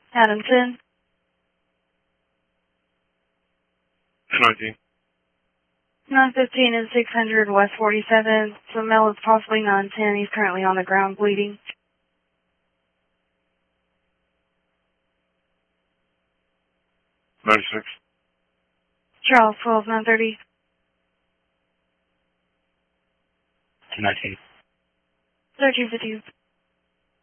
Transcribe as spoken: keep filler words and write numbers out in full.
Adamson. ten nineteen. nine fifteen and six hundred West forty-seventh. So Mel is possibly nine ten. He's currently on the ground bleeding. ninety-six. Charles twelve nine thirty. ten nineteen. thirteen fifty.